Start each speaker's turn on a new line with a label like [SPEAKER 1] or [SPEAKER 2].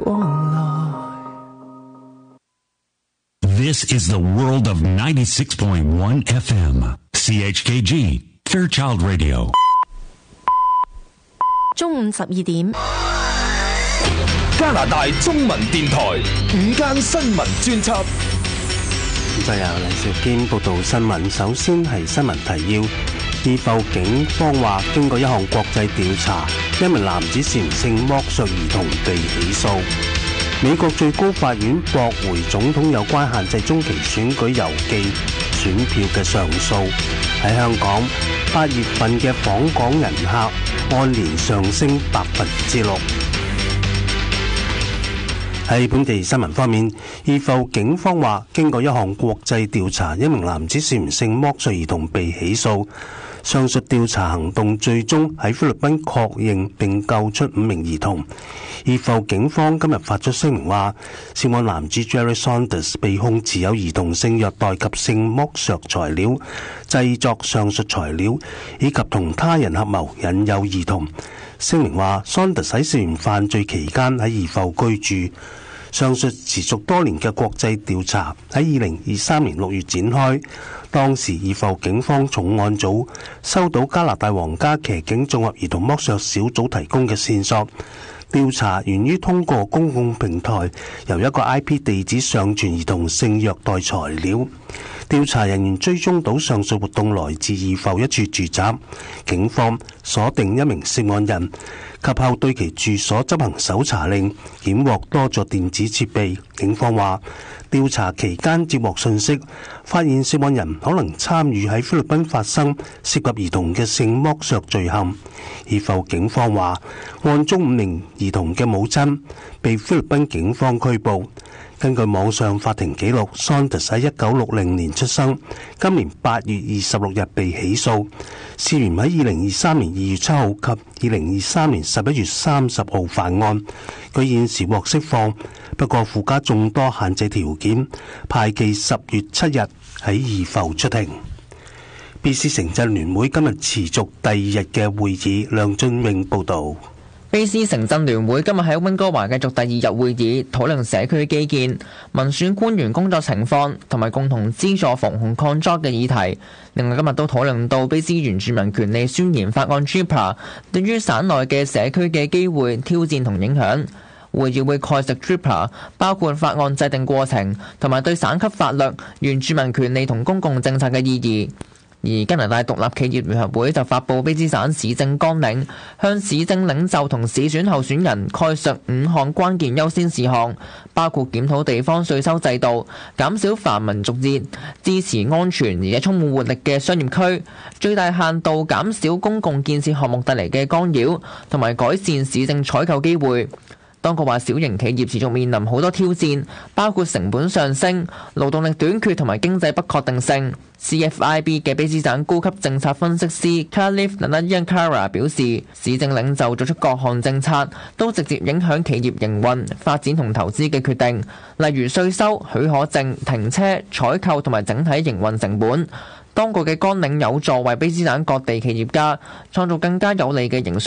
[SPEAKER 1] 過來。
[SPEAKER 2] This is the world of 96.1 FM, CHKG, Fairchild Radio.
[SPEAKER 3] 中午12點，
[SPEAKER 4] 加拿大中文電台午間新聞專輯。
[SPEAKER 5] 就由黎兆堅報道新聞。首先係新聞提要。義埠警方話，經過一項國際調查，一名男子涉嫌性剝削兒童被起訴。美國最高法院駁回總統有關限制中期選舉郵寄選票嘅上訴。喺香港，8月份嘅訪港人客按年上升6%。喺本地新聞方面，義埠警方話，經過一項國際調查，一名男子涉嫌性剝削兒童被起訴。上述調查行動最終喺菲律賓確認並救出5名兒童。義埠警方今日發出聲明話，涉案男子 Jerry Saunders 被控持有兒童性虐待及性剝削材料、製作上述材料以及同他人合謀引誘兒童。聲明話，Saunders 喺涉嫌犯罪期間喺義埠居住。上述持續多年嘅國際調查喺2023年6月展開，當時義埠警方重案組收到加拿大皇家騎警綜合兒童剝削小組提供嘅線索。調查源於通過公共平台由一個 IP 地址上傳兒童性虐待材料。調查人員追蹤到上述活動來自義埠一處住宅，警方鎖定一名涉案人，及後對其住所執行搜查令，檢獲多座電子設備。警方話，調查期間接獲信息，發現涉案人可能參與喺菲律賓發生涉及兒童嘅性剝削罪行。義埠警方話，案中5名兒童嘅母親被菲律賓警方拘捕。根據網上法庭記錄，Saunders喺1960年出生，今年8月26日被起訴，涉嫌喺2023年2月7號及2023年11月30號犯案。佢現時獲釋放，不過附加眾多限制條件，排期10月7日喺義埠出庭。BC 城鎮聯會今日持續第2日嘅會議。梁俊永報導。
[SPEAKER 6] BC 城鎮聯會今日喺溫哥華繼續第2日會議，討論社區基建、民選官員工作情況同埋共同資助防洪抗災嘅議題。另外今日都討論到 BC 原住民權利宣言法案 JIPA 對於省內嘅社區嘅機會、挑戰同影響。會議會概述 JIPA 包括法案制定過程同埋對省級法律、原住民權利同公共政策嘅意義。而加拿大獨立企業聯合會就發布卑詩省市政綱領，向市政領袖同市選候選人概述5項關鍵優先事項，包括檢討地方稅收制度、減少繁文縟節、支持安全而且充滿活力嘅商業區、最大限度減少公共建設項目帶嚟嘅干擾，同埋改善市政採購機會。當局話，小型企業持續面臨好多挑戰，包括成本上升、勞動力短缺同埋經濟不確定性。CFIB 嘅卑詩省高級政策分析師 Khalif Nanayankara 表示，市政領袖做出各項政策都直接影響企業營運、發展同投資嘅決定，例如稅收、許可證、停車、採購同埋整體營運成本。當局嘅綱領有助為卑詩省各地企業家創造更加有利嘅營商